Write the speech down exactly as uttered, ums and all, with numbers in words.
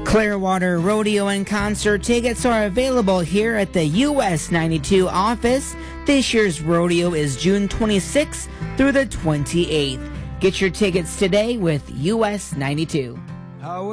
Clearwater Rodeo and Concert tickets are available here at the U S ninety-two office. This year's rodeo is June twenty-sixth through the twenty-eighth. Get your tickets today with U S ninety-two.